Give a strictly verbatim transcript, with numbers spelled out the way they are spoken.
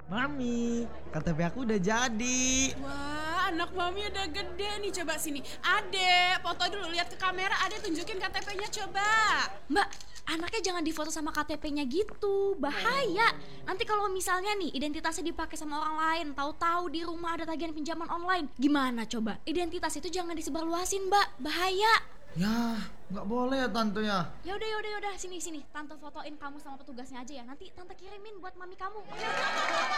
Mami, K T P aku udah jadi. Wah, anak mami udah gede nih. Coba sini. Adek, foto dulu. Lihat ke kamera. Adek tunjukin K T P-nya coba. Mbak, anaknya jangan difoto sama K T P-nya gitu, bahaya. Nanti kalau misalnya nih identitasnya dipakai sama orang lain, tahu-tahu di rumah ada tagihan pinjaman online, gimana coba? Identitas itu jangan disebarluasin, Mbak, bahaya. Ya, nggak boleh ya tante ya. Ya udah, ya udah, ya udah, sini sini, tante fotoin kamu sama petugasnya aja ya. Nanti tante kirimin buat mami kamu. Oke, oke?